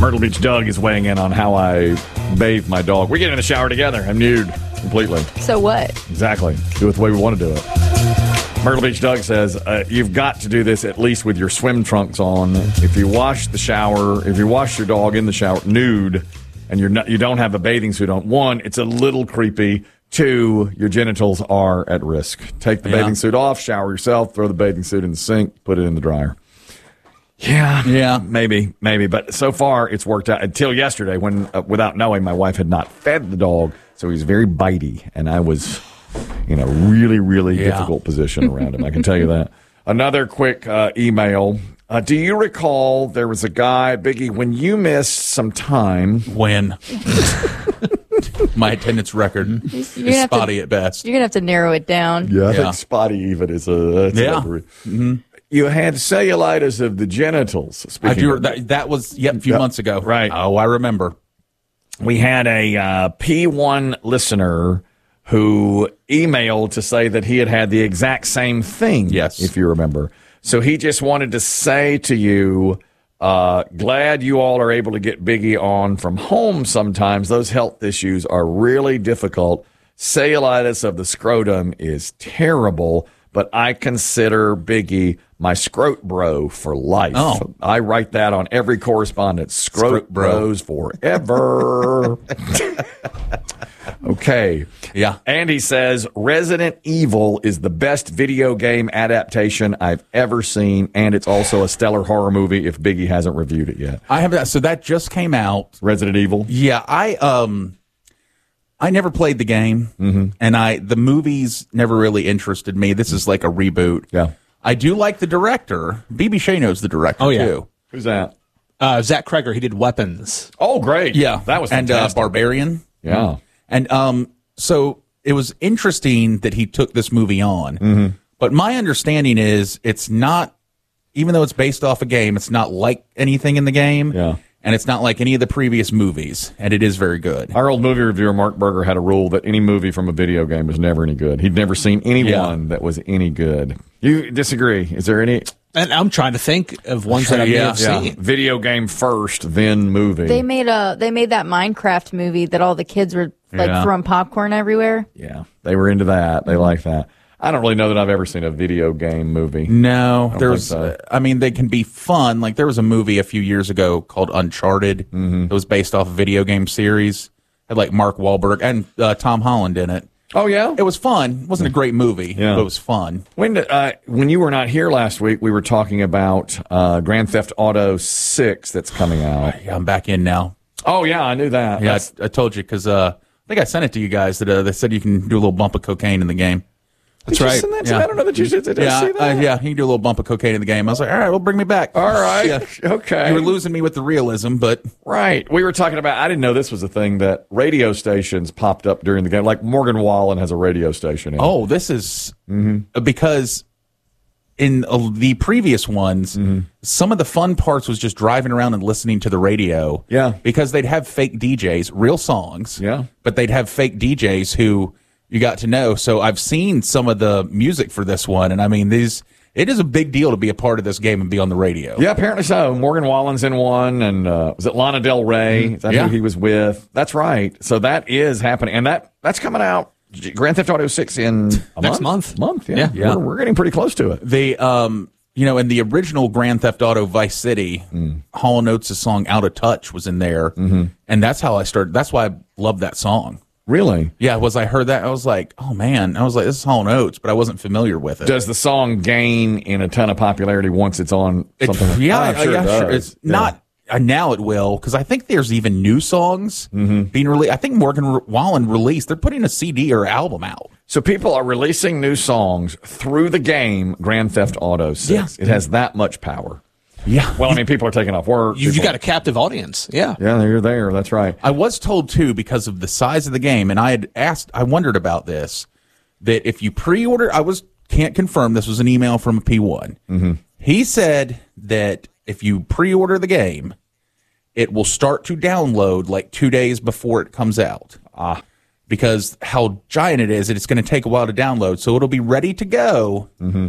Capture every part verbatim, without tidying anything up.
Myrtle Beach Doug is weighing in on how I bathe my dog. We get in the shower together. I'm nude completely. So what? Exactly. Do it the way we want to do it. Myrtle Beach Doug says, uh, you've got to do this at least with your swim trunks on. If you wash the shower, if you wash your dog in the shower nude and you're not, you don't have a bathing suit on, one, it's a little creepy. Two, your genitals are at risk. Take the yeah. bathing suit off, shower yourself, throw the bathing suit in the sink, put it in the dryer. Yeah, yeah, maybe, maybe. But so far, it's worked out until yesterday when, uh, without knowing, my wife had not fed the dog, so he's very bitey, and I was in a really, really yeah. difficult position around him. I can tell you that. Another quick uh, email. Uh, do you recall there was a guy, Biggie, when you missed some time? When? My attendance record is spotty to, at best. You're going to have to narrow it down. Yeah, I yeah. think spotty even is a... That's yeah. A mm-hmm. You had cellulitis of the genitals. I do, that, that was yep, a few yep. months ago. Right. Oh, I remember. We had a uh, P one listener who emailed to say that he had had the exact same thing, yes. if you remember. So he just wanted to say to you, uh, glad you all are able to get Biggie on from home sometimes. Those health issues are really difficult. Cellulitis of the scrotum is terrible, but I consider Biggie my scrot bro for life. Oh. I write that on every correspondence. Scrot, scrot bros bro. forever. Okay. Yeah. Andy says Resident Evil is the best video game adaptation I've ever seen, and it's also a stellar horror movie if Biggie hasn't reviewed it yet. I have that. So that just came out. Resident Evil? Yeah. I um I never played the game, mm-hmm. and I the movies never really interested me. This is like a reboot. Yeah. I do like the director. B B Shano's the director, oh, yeah. too. Who's that? Uh, Zach Kreger. He did Weapons. Oh, great. Yeah. That was fantastic. And uh, Barbarian. Yeah. And um, so it was interesting that he took this movie on. Mm-hmm. But my understanding is it's not, even though it's based off a game, it's not like anything in the game. Yeah. And it's not like any of the previous movies. And it is very good. Our old movie reviewer, Mark Berger, had a rule that any movie from a video game was never any good. He'd never seen anyone yeah. that was any good. You disagree? Is there any... And I'm trying to think of ones that I've yeah, never yeah. seen. Video game first, then movie. They made a they made that Minecraft movie that all the kids were like yeah. throwing popcorn everywhere. Yeah, they were into that. They like that. I don't really know that I've ever seen a video game movie. No, there's. So. Uh, I mean, they can be fun. Like there was a movie a few years ago called Uncharted. Mm-hmm. It was based off a video game series. Had like Mark Wahlberg and uh, Tom Holland in it. Oh yeah, it was fun. It wasn't a great movie, yeah. but it was fun. When uh, when you were not here last week, we were talking about uh, Grand Theft Auto six that's coming out. Yeah, I'm back in now. Oh yeah, I knew that. Yeah, I, I told you because uh, I think I sent it to you guys that uh, they said you can do a little bump of cocaine in the game. That's Did right. You send that to yeah. me? I don't know that you did. Did yeah, I see that? Uh, yeah, you can do a little bump of cocaine in the game. I was like, all right, well, bring me back. All right. Yeah. Okay. You were losing me with the realism, but right. We were talking about. I didn't know this was a thing that radio stations popped up during the game. Like Morgan Wallen has a radio station. In oh, this is mm-hmm. because in uh, the previous ones, mm-hmm. some of the fun parts was just driving around and listening to the radio. Yeah. Because they'd have fake D Js, real songs. Yeah. But they'd have fake D Js who you got to know. So I've seen some of the music for this one, and I mean, these. It is a big deal to be a part of this game and be on the radio. Yeah, apparently so. Morgan Wallen's in one, and uh, was it Lana Del Rey? Is that yeah. who he was with? That's right. So that is happening, and that that's coming out. Grand Theft Auto six in a next month. month. Month, yeah. Yeah. yeah. We're, we're getting pretty close to it. The um, you know, in the original Grand Theft Auto Vice City, mm. Hall and Oates' song "Out of Touch" was in there, mm-hmm. and that's how I started. That's why I love that song. Really? Yeah, was I heard that I was like, oh man, I was like, this is Hall and Oates, but I wasn't familiar with it. Does the song gain in a ton of popularity once it's on It, something? Like, yeah, oh, I'm sure yeah, it does. sure. It's yeah. not uh, now. It will because I think there's even new songs mm-hmm. being released. I think Morgan Wallen released. They're putting a C D or album out. So people are releasing new songs through the game Grand Theft Auto six. Yeah. It has that much power. Yeah. Well, I mean, people are taking off work. You, you people- got a captive audience. Yeah. Yeah, you're there. That's right. I was told too because of the size of the game, and I had asked. I wondered about this. That if you pre-order, I was can't confirm. This was an email from a P one. Mm-hmm. He said that if you pre-order the game, it will start to download like two days before it comes out. Ah. Because how giant it is, it's going to take a while to download. So it'll be ready to go mm-hmm.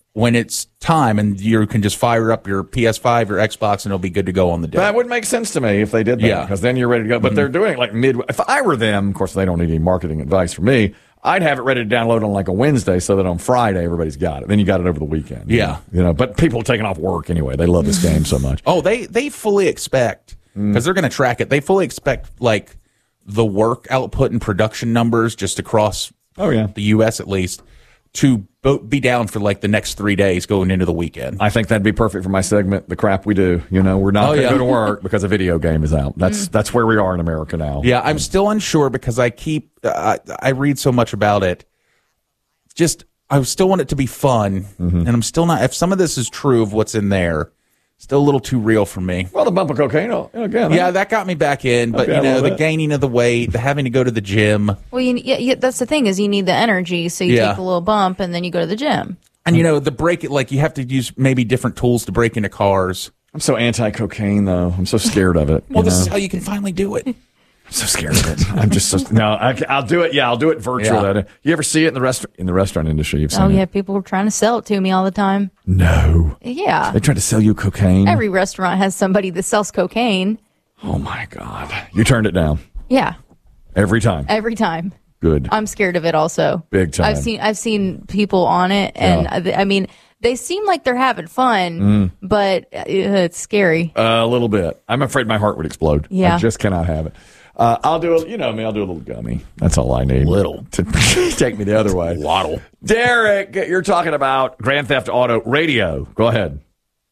when it's time, and you can just fire up your P S five or Xbox, and it'll be good to go on the day. That would make sense to me if they did that, Yeah. because then you're ready to go. But mm-hmm. they're doing it like mid. If I were them, of course, they don't need any marketing advice from me. I'd have it ready to download on like a Wednesday so that on Friday everybody's got it. Then you got it over the weekend. Yeah. You know, but people are taking off work anyway. They love this game so much. Oh, they, they fully expect, because mm. they're going to track it, they fully expect like the work output and production numbers just across oh, yeah. the U S at least to be down for like the next three days going into the weekend. I think that'd be perfect for my segment, The Crap We Do. You know, we're not oh, going to yeah. go to work because a video game is out. That's mm. that's where we are in America now. Yeah, I'm still unsure because I keep, uh, I read so much about it. Just, I still want it to be fun, mm-hmm. and I'm still not, if some of this is true of what's in there, still a little too real for me. Well, the bump of cocaine, again. Yeah, that got me back in, but, okay, you know, the bit. gaining of the weight, the having to go to the gym. Well, you, yeah, yeah, that's the thing is you need the energy, so you yeah. take a little bump, and then you go to the gym. And, you know, the break, like, you have to use maybe different tools to break into cars. I'm so anti-cocaine, though. I'm so scared of it. Well, this know? is how you can finally do it. I'm so scared of it. I'm just so, no. I, I'll do it. Yeah, I'll do it virtually. Yeah. You ever see it in the rest in the restaurant industry? You've seen oh yeah, it. people were trying to sell it to me all the time. No. Yeah. They try to sell you cocaine. Every restaurant has somebody that sells cocaine. Oh my God! You turned it down. Yeah. Every time. Every time. Good. I'm scared of it. Also. Big time. I've seen I've seen people on it, and Yeah. I, I mean. They seem like they're having fun, Mm. but uh, it's scary. Uh, a little bit. I'm afraid my heart would explode. Yeah. I just cannot have it. Uh, I'll do a, you know me, I'll do a little gummy. That's all I need. Little. To take me the other way. Waddle. Derek, you're talking about Grand Theft Auto Radio. Go ahead.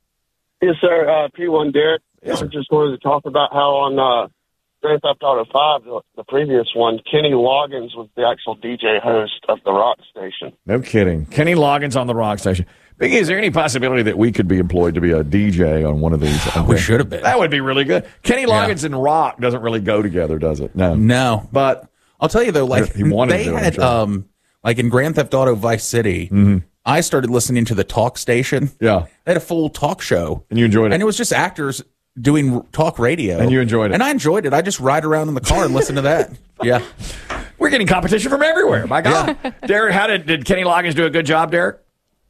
Yes, sir. Uh, P one Derek. Yes, sir. I just wanted to talk about how on uh, Grand Theft Auto five, the, the previous one, Kenny Loggins was the actual D J host of the rock station. No kidding. Kenny Loggins on the rock station. Biggie, is there any possibility that we could be employed to be a D J on one of these? We should have been. That would be really good. Kenny Loggins yeah. and rock doesn't really go together, does it? No. No. But I'll tell you, though, like, he wanted they to, had, sure. um, like in Grand Theft Auto Vice City, mm-hmm. I started listening to the talk station. Yeah. They had a full talk show. And you enjoyed it? And it was just actors doing talk radio. And you enjoyed it? And I enjoyed it. I just ride around in the car and listen to that. Yeah. We're getting competition from everywhere. My God. Yeah. Derek, how did, did Kenny Loggins do a good job, Derek?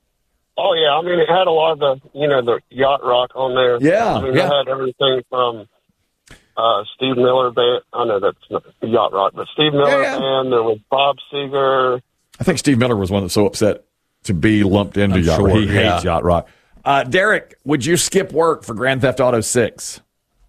Oh, yeah. I mean, it had a lot of the, you know, the yacht rock on there. Yeah. I mean, yeah. it had everything from uh, Steve Miller Band. I know that's not yacht rock, but Steve Miller yeah, yeah. Band. There was Bob Seger. I think Steve Miller was one that's so upset to be lumped into I'm yacht sure, rock. He yeah. hates yacht rock. Uh, Derek, would you skip work for Grand Theft Auto six?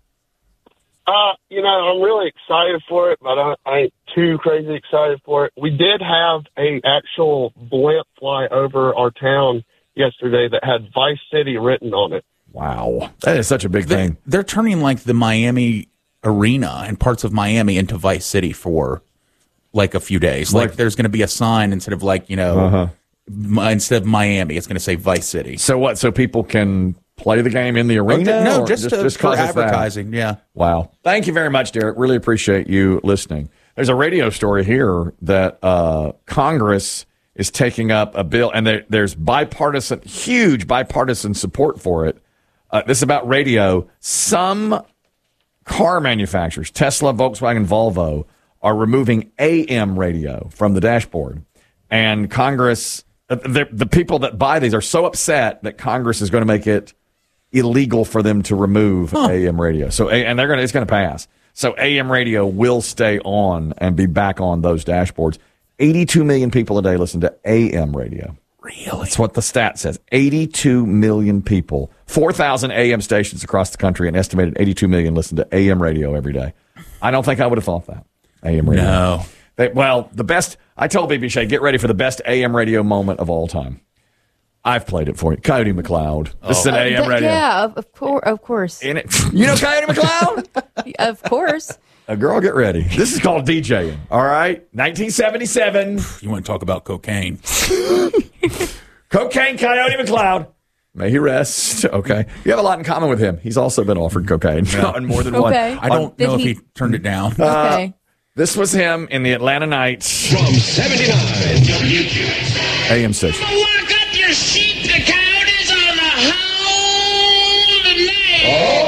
Uh, you know, I'm really excited for it, but I, I ain't too crazy excited for it. We did have a actual blimp fly over our town yesterday that had Vice City written on it. Wow. That is such a big they, thing. They're turning like the Miami arena and parts of Miami into Vice City for like a few days. Like, like there's going to be a sign instead of like, you know, uh-huh. m- instead of Miami, it's going to say Vice City. So what? So people can play the game in the arena? No, just, just, to, just for advertising. Yeah. Wow. Thank you very much, Derek. Really appreciate you listening. There's a radio story here that uh, Congress is taking up a bill, and there, there's bipartisan, huge bipartisan support for it. Uh, this is about radio. Some car manufacturers, Tesla, Volkswagen, Volvo, are removing A M radio from the dashboard. And Congress, uh, the, the people that buy these are so upset that Congress is going to make it illegal for them to remove huh. A M radio. So, and they're going to, it's going to pass. So A M radio will stay on and be back on those dashboards. eighty-two million people a day listen to A M radio. Really? That's what the stat says. eighty-two million people. four thousand A M stations across the country, and estimated eighty-two million listen to A M radio every day. I don't think I would have thought that. A M radio. No. They, well, the best, I told B B Shea, get ready for the best A M radio moment of all time. I've played it for you. Coyote McLeod. This oh. is an A M uh, radio. Yeah, of, of, course, of course. In it. You know Coyote McLeod? Of course. A girl, get ready. This is called DJing. All right? nineteen seventy-seven. You want to talk about cocaine. Cocaine Coyote McLeod. May he rest. Okay. You have a lot in common with him. He's also been offered cocaine yeah. on more than okay. one. I don't Did know he... if he turned it down. Uh, okay. This was him in the Atlanta Knights. From seventy-nine W Q X. A M station. Walk up your sheep, the coyotes on the whole night. Oh!